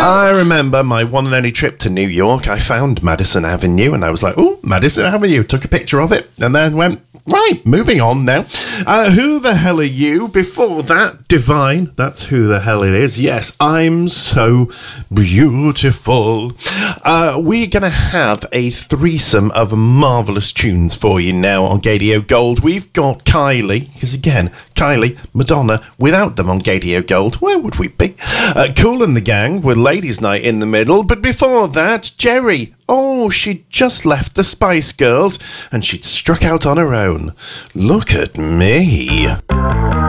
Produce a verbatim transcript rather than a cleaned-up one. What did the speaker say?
I remember my one and only trip to New York. I found Madison Avenue and I was like, oh, Madison Avenue. Took a picture of it and then went, right, moving on now. Uh, who the hell are you? Before that, Divine. That's who the hell it is. Yes, I'm so beautiful. Uh, we're going to have a threesome of marvellous tunes for you now on Gadio Gold. We've got Kylie, because again, Kylie, Madonna, without them on Gadio Gold, where would we be? Uh, Kool and the Gang with Ladies' Night in the middle. But before that, Jerry. Oh, she'd just left the Spice Girls and she'd struck out on her own. Look at me.